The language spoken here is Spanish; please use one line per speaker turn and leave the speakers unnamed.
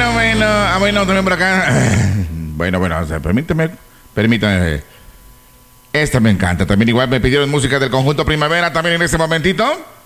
Bueno, también por acá. Bueno, o sea, permíteme. Esta me encanta. También igual me pidieron música del conjunto Primavera también en este momentito.